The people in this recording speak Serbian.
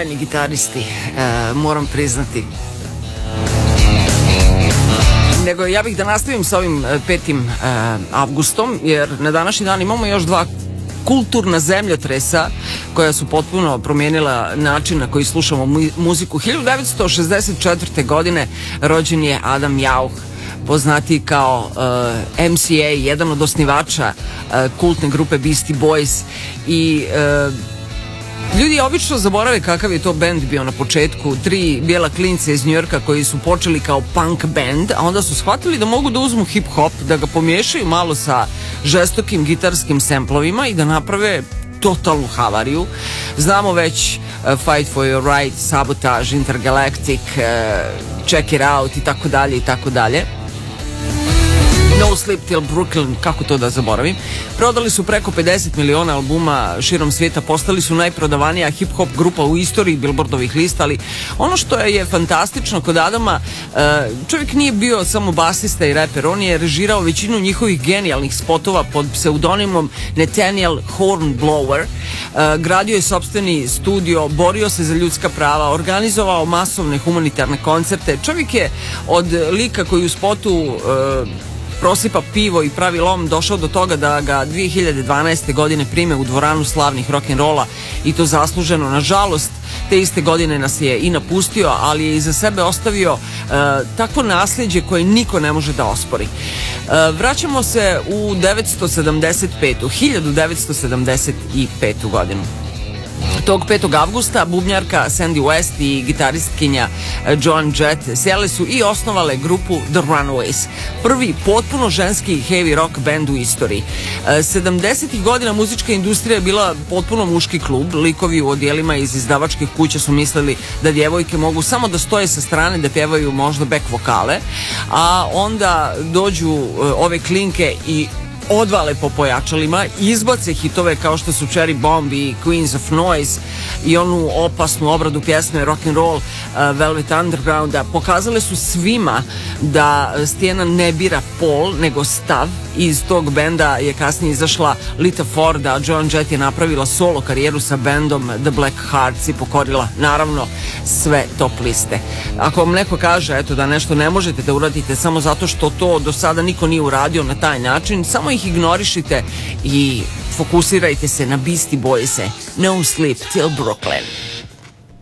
sjajni gitaristi, moram priznati. Nego ja bih da nastavim sa ovim 5. avgustom, jer na današnji dan imamo još 2 kulturna zemljotresa koja su potpuno promijenila način na koji slušamo muziku. 1964. godine rođen je Adam Jauch, poznati kao MCA, jedan od osnivača kultne grupe Beastie Boys. I ljudi obično zaborave kakav je to bend bio na početku. 3 bijela klinca iz Njujorka koji su počeli kao punk band, a onda su shvatili da mogu da uzmu hip-hop, da ga pomiješaju malo sa žestokim gitarskim semplovima i da naprave totalnu havariju. Znamo već Fight for Your Right, Sabotage, Intergalactic, Check It Out i tako dalje i tako dalje. No Sleep Till Brooklyn, kako to da zaboravim. Prodali su preko 50 miliona albuma širom svijeta, postali su najprodavanija hip-hop grupa u istoriji Billboardovih lista, ali ono što je fantastično kod Adama, čovjek nije bio samo basista i reper, on je režirao većinu njihovih genijalnih spotova pod pseudonimom Nathaniel Hornblower, gradio je sopstveni studio, borio se za ljudska prava, organizovao masovne humanitarne koncerte. Čovjek je od lika koji u spotu prosipa pivo i pravi lom došao do toga da ga 2012. godine prime u dvoranu slavnih rock'n'rolla, i to zasluženo. Nažalost, te iste godine nas je i napustio, ali je iza sebe ostavio takvo nasljeđe koje niko ne može da ospori. Vraćamo se u 1975. godinu. Tog 5. avgusta bubnjarka Sandy West i gitaristkinja Joan Jett sjele su i osnovale grupu The Runaways, prvi potpuno ženski heavy rock band u istoriji. 70. godina muzička industrija je bila potpuno muški klub. Likovi u odjelima iz izdavačkih kuća su mislili da djevojke mogu samo da stoje sa strane, da pjevaju možda back vokale, a onda dođu ove klinke i odvale po pojačalima, izbace hitove kao što su Cherry Bomb i Queens of Noise i onu opasnu obradu pjesme Rock'n'Roll Velvet Undergrounda. Pokazale su svima da stijena ne bira pol, nego stav. Iz tog benda je kasnije izašla Lita Ford, a Joan Jett je napravila solo karijeru sa bendom The Black Hearts i pokorila naravno sve top liste. Ako vam neko kaže eto da nešto ne možete da uradite samo zato što to do sada niko nije uradio na taj način, samo ih ignorišite i fokusirajte se na Beastie Boyse. No Sleep Till Brooklyn.